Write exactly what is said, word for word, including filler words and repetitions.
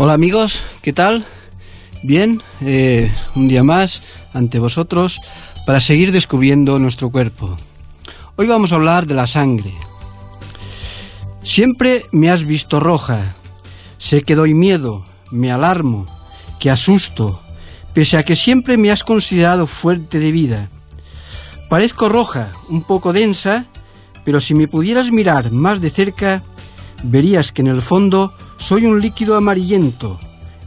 Hola amigos, ¿qué tal? Bien, eh, un día más ante vosotros para seguir descubriendo nuestro cuerpo. Hoy vamos a hablar de la sangre. Siempre me has visto roja. Sé que doy miedo, me alarmo, que asusto, pese a que siempre me has considerado fuerte de vida. Parezco roja, un poco densa, pero si me pudieras mirar más de cerca, verías que en el fondo soy un líquido amarillento,